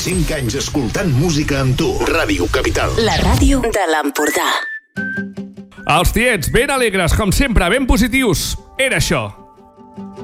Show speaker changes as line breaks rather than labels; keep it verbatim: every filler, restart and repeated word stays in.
vint-i-cinc anys escoltant música amb tu. Ràdio Capital.
La ràdio de l'Empordà.
Els tiets ben alegres, com sempre, ben positius. Era això.